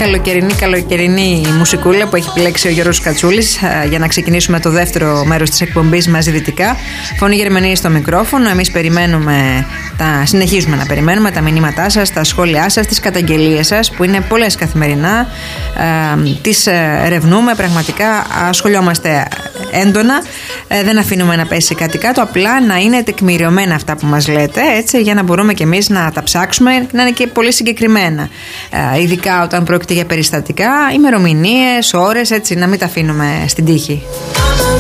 Καλοκαιρινή μουσικούλα που έχει επιλέξει ο Γιώργος Κατσούλης για να ξεκινήσουμε το δεύτερο μέρος της εκπομπής μαζί δυτικά. Φωνή Γερμανία στο μικρόφωνο. Εμείς συνεχίζουμε να περιμένουμε τα μηνύματά σας, τα σχόλιά σας, τις καταγγελίες σας που είναι πολλές καθημερινά. Τις ερευνούμε, πραγματικά ασχολιόμαστε έντονα. Δεν αφήνουμε να πέσει κάτι κάτω, απλά να είναι τεκμηριωμένα αυτά που μας λέτε, έτσι, για να μπορούμε και εμείς να τα ψάξουμε, να είναι και πολύ συγκεκριμένα. Ειδικά όταν πρόκειται για περιστατικά, ημερομηνίες, ώρες, έτσι, να μην τα αφήνουμε στην τύχη.